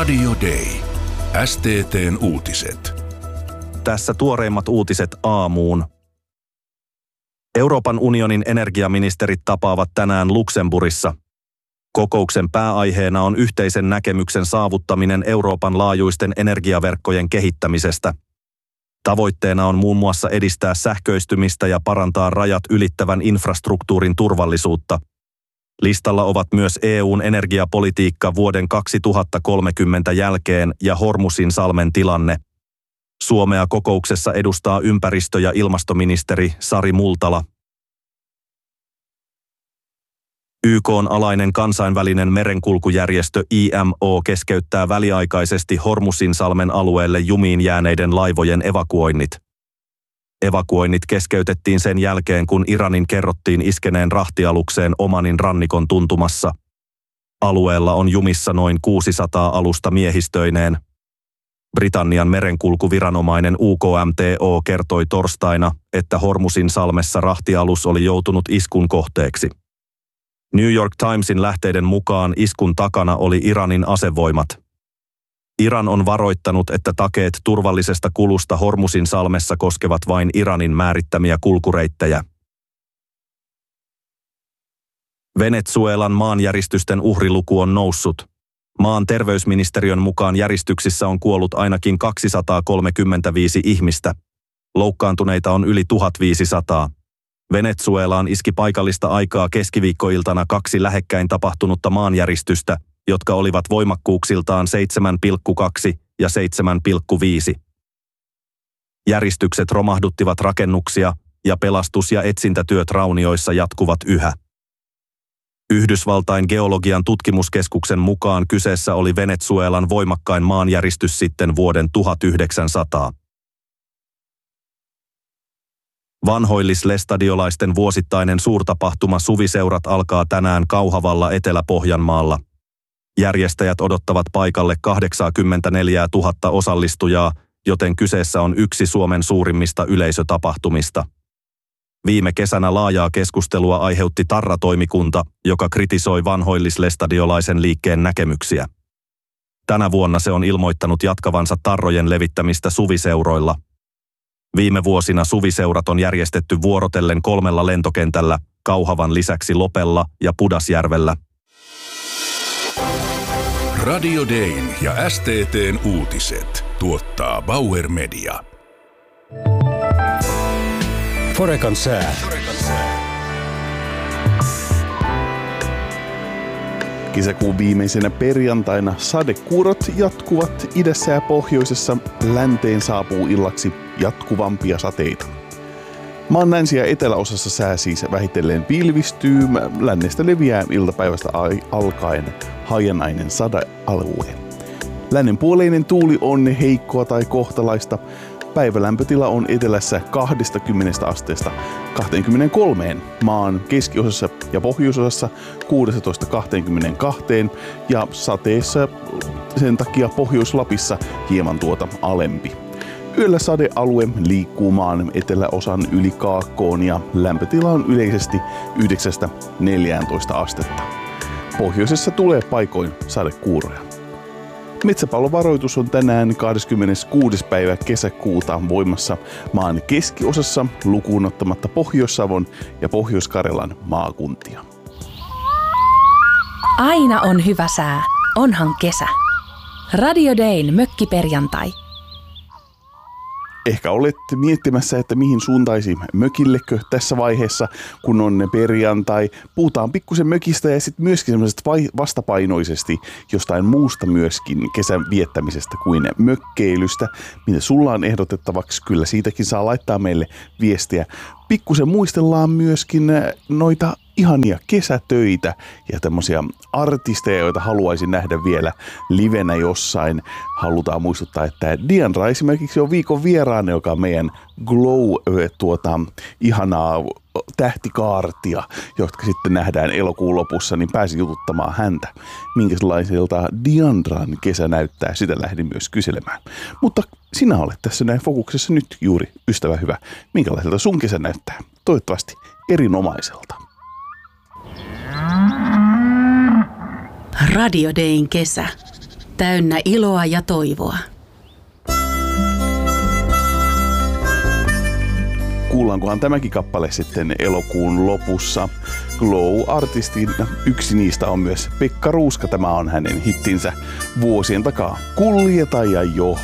Radio Day. STT:n uutiset. Tässä tuoreimmat uutiset aamuun. Euroopan unionin energiaministerit tapaavat tänään Luxemburgissa. Kokouksen pääaiheena on yhteisen näkemyksen saavuttaminen Euroopan laajuisten energiaverkkojen kehittämisestä. Tavoitteena on muun muassa edistää sähköistymistä ja parantaa rajat ylittävän infrastruktuurin turvallisuutta. Listalla ovat myös EU:n energiapolitiikka vuoden 2030 jälkeen ja Hormuzin salmen tilanne. Suomea kokouksessa edustaa ympäristö- ja ilmastoministeri Sari Multala. YK:n alainen kansainvälinen merenkulkujärjestö IMO keskeyttää väliaikaisesti Hormuzin salmen alueelle jumiin jääneiden laivojen evakuoinnit. Evakuoinnit keskeytettiin sen jälkeen, kun Iranin kerrottiin iskeneen rahtialukseen Omanin rannikon tuntumassa. Alueella on jumissa noin 600 alusta miehistöineen. Britannian merenkulkuviranomainen UKMTO kertoi torstaina, että Hormuzin salmessa rahtialus oli joutunut iskun kohteeksi. New York Timesin lähteiden mukaan iskun takana oli Iranin asevoimat. Iran on varoittanut, että takeet turvallisesta kulusta Hormuzin salmessa koskevat vain Iranin määrittämiä kulkureittejä. Venezuelan maanjäristysten uhriluku on noussut. Maan terveysministeriön mukaan järistyksissä on kuollut ainakin 235 ihmistä. Loukkaantuneita on yli 1500. Venezuelaan iski paikallista aikaa keskiviikkoiltana 2 lähekkäin tapahtunutta maanjäristystä, jotka olivat voimakkuuksiltaan 7,2 ja 7,5. Järistykset romahduttivat rakennuksia ja pelastus- ja etsintätyöt raunioissa jatkuvat yhä. Yhdysvaltain geologian tutkimuskeskuksen mukaan kyseessä oli Venezuelan voimakkain maanjäristys sitten vuoden 1900. Vanhoillislestadiolaisten vuosittainen suurtapahtuma Suviseurat alkaa tänään Kauhavalla Etelä-Pohjanmaalla. Järjestäjät odottavat paikalle 84 000 osallistujaa, joten kyseessä on yksi Suomen suurimmista yleisötapahtumista. Viime kesänä laajaa keskustelua aiheutti Tarra-toimikunta, joka kritisoi vanhoillislestadiolaisen liikkeen näkemyksiä. Tänä vuonna se on ilmoittanut jatkavansa tarrojen levittämistä suviseuroilla. Viime vuosina suviseurat on järjestetty vuorotellen 3 lentokentällä, Kauhavan lisäksi Lopella ja Pudasjärvellä. Radio Dayn ja STT:n uutiset tuottaa Bauer Media. Forekan sää. Kesäkuun viimeisenä perjantaina sadekuurot jatkuvat idässä ja pohjoisessa. Länteen saapuu illaksi jatkuvampia sateita. Maan länsi- ja eteläosassa sää siis vähitellen pilvistyy. Lännestä leviää iltapäivästä alkaen hajanainen sadealue. Lännenpuoleinen tuuli on heikkoa tai kohtalaista. Päivälämpötila on etelässä 20 asteesta 23, maan keskiosassa ja pohjoisosassa 16-22 ja sateessa sen takia Pohjois-Lapissa hieman tuota alempi. Yöllä sadealue liikkuu maan eteläosan yli Kaakkoon ja lämpötila on yleisesti 9-14 astetta. Pohjoisessa tulee paikoin sadekuuroja. Metsäpalovaroitus on tänään 26. päivä kesäkuuta voimassa maan keskiosassa lukuun ottamatta Pohjois-Savon ja Pohjois-Karjalan maakuntia. Aina on hyvä sää, onhan kesä. Radio Dayn mökkiperjantai. Ehkä olette miettimässä, että mihin suuntaisi mökillekö tässä vaiheessa, kun on perjantai. Puhutaan pikkusen mökistä ja sitten myöskin semmoisesta vastapainoisesti jostain muusta myöskin kesän viettämisestä kuin mökkeilystä. Mitä sulla on ehdotettavaksi, kyllä siitäkin saa laittaa meille viestiä. Pikkusen muistellaan myöskin noita ihania kesätöitä ja tämmöisiä artisteja, joita haluaisin nähdä vielä livenä jossain. Halutaan muistuttaa, että Diandra esimerkiksi on viikon vieraana, joka on meidän Glow ihanaa tähtikaartia, jotka sitten nähdään elokuun lopussa, niin pääsin jututtamaan häntä. Minkälaiselta Diandran kesä näyttää, sitä lähdin myös kyselemään. Mutta sinä olet tässä näin fokuksessa nyt juuri, ystävä hyvä. Minkälaiselta sun kesä näyttää? Toivottavasti erinomaiselta. Radio Dayn kesä. täynnä iloa ja toivoa. Kuullaankohan tämäkin kappale sitten elokuun lopussa. Glow-artistin yksi niistä on myös Pekka Ruuska. Tämä on hänen hittinsä vuosien takaa. Kuljeta ja jo.